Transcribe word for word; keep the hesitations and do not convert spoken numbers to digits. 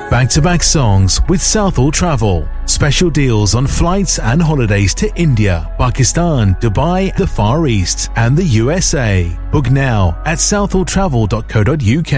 Back-to-back songs with Southall Travel. Special deals on flights and holidays to India, Pakistan, Dubai, the Far East, and the U S A. Book now at southall travel dot co dot uk.